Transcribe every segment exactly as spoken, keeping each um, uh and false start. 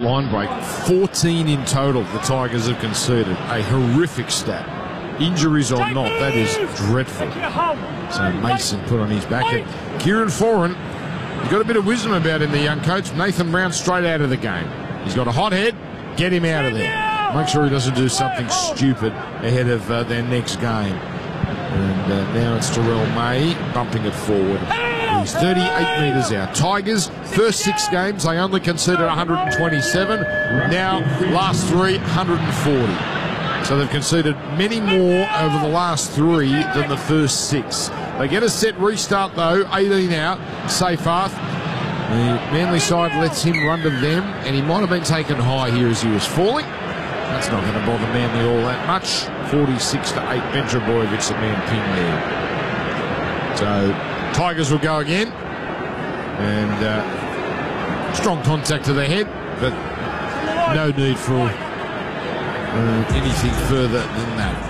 line break. fourteen in total the Tigers have conceded. A horrific stat. Injuries or not, that is dreadful. So Mason put on his back. And Kieran Foran, he's got a bit of wisdom about him, the young coach. Nathan Brown straight out of the game. He's got a hot head. Get him out of there. Make sure he doesn't do something stupid ahead of uh, their next game. And uh, now it's Terrell May bumping it forward. He's thirty-eight metres out. Tigers, first six games, they only conceded one hundred twenty-seven. Now, last three, one hundred forty. So they've conceded many more over the last three than the first six. They get a set restart, though, eighteen out. Seyfarth. The Manly side lets him run to them, and he might have been taken high here as he was falling. That's not going to bother Manly all that much. forty-six to eight, Ben Trbojevic, the man pinned there. So Tigers will go again. And uh, strong contact to the head, but no need for uh, anything further than that.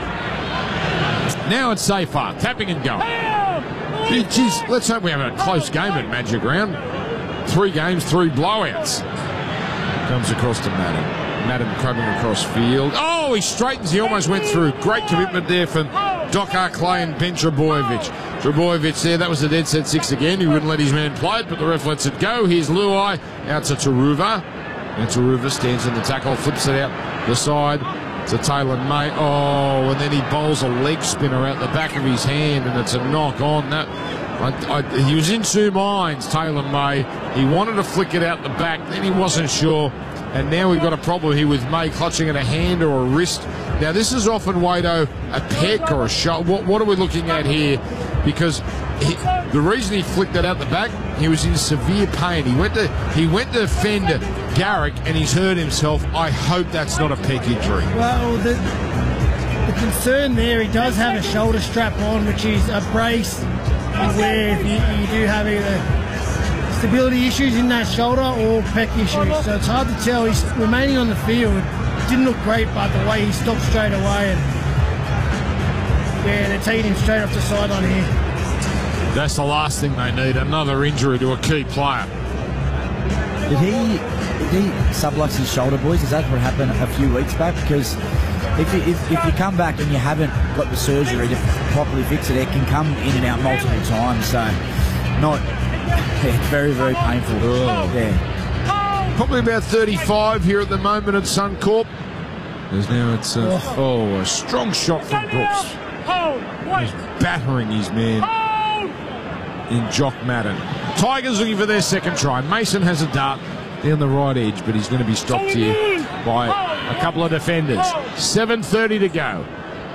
Now it's Seyfarth, tapping and going. Gee, geez, let's hope we have a close game at Magic Round. Three games, three blowouts. Comes across to Madden. Madden crabbing across field. Oh, he straightens. He almost went through. Great commitment there from Doc Arclay and Ben Trbojevic. Trbojevic there, that was a dead set six again. He wouldn't let his man play it, but the ref lets it go. Here's Luai out to Taruva. And Taruva stands in the tackle, flips it out the side to Taylor May. Oh, and then he bowls a leg spinner out the back of his hand, and it's a knock on. That, I, I, he was in two minds, Taylor May. He wanted to flick it out the back, then he wasn't sure. And now we've got a problem here with May clutching at a hand or a wrist. Now, this is often, Wado, a peck or a shot. What, what are we looking at here? Because he, the reason he flicked that out the back, he was in severe pain. He went to he went to defend Garrick, and he's hurt himself. I hope that's not a peck injury. Well, the, the concern there, he does have a shoulder strap on, which is a brace you wear if you, you do have either stability issues in that shoulder or pec issues. So it's hard to tell. He's remaining on the field. Didn't look great, but the way he stopped straight away, and yeah, they're taking him straight off the sideline here. That's the last thing they need, another injury to a key player. Did he, did he sublux his shoulder, boys? Is that what happened a few weeks back? Because if you, if, if you come back and you haven't got the surgery to properly fix it, it can come in and out multiple times. So not... Yeah, very, very painful. Oh. Yeah. Probably about thirty-five here at the moment at Suncorp. There's now it's a, oh, a strong shot from Brooks. He's battering his man in Jock Madden. Tigers looking for their second try. Mason has a dart down the right edge, but he's going to be stopped here by a couple of defenders. seven thirty to go.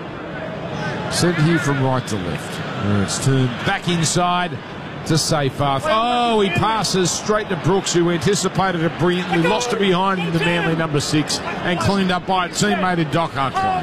Sent here from right to left. And it's turned back inside to Seyfarth. Oh, he passes straight to Brooks, who anticipated it brilliantly, lost it behind the Manly number six, and cleaned up by a teammate in Doc Arclay.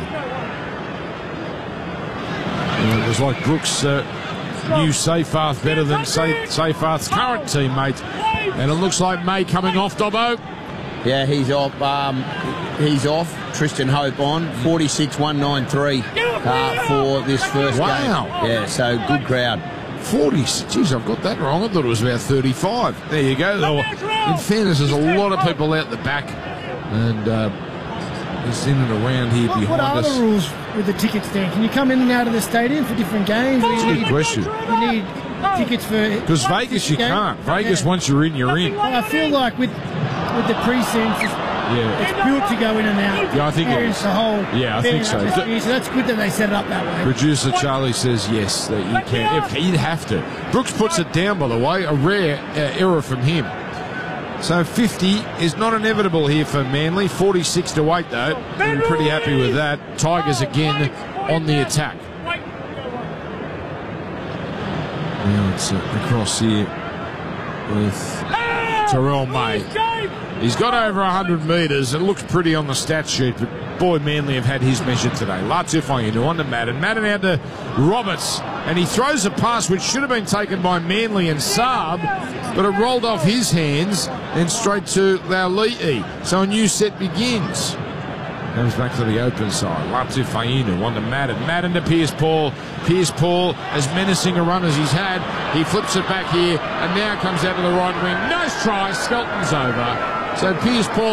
It was like Brooks uh, knew Seyfarth better than Say Seyfarth's current teammate, and it looks like May coming off, Dobbo. Yeah, he's off. Um, he's off. Tristan Hope on forty-six one ninety-three uh, for this first wow. game. Yeah, so good crowd. forty, geez, I've got that wrong. I thought it was about thirty-five. There you go. Though, in fairness, there's a lot of people out the back, and uh, it's in and around here what, behind what are us. the rules with the ticket stand? Can you come in and out of the stadium for different games? That's a good question. You need tickets for... Because Vegas, you can't. Vegas, yeah. Once you're in, you're in. Well, I feel like with with the precincts, it's, yeah. it's built to go in and out. Yeah, I think it is. The whole yeah, I think so. So that's good that they set it up that way. Producer Charlie says yes, that you can. If he'd have to. Brooks puts it down, by the way. A rare uh, error from him. So fifty is not inevitable here for Manly. forty-six to eight, though. I'm pretty happy with that. Tigers again on the attack. Now it's uh, across here with Terrell May. He's got over one hundred metres. It looks pretty on the stat sheet, but boy, Manly have had his measure today. Latif Fainu on to Madden. Madden out to Roberts, and he throws a pass which should have been taken by Manly and Saab, but it rolled off his hands and straight to Laulii. So a new set begins. Comes back to the open side. Latif Fainu on to Madden. Madden to Pierce Paul. Pierce Paul, as menacing a run as he's had, he flips it back here and now comes out to the right wing. Nice try. Skelton's over. So Pierce Paul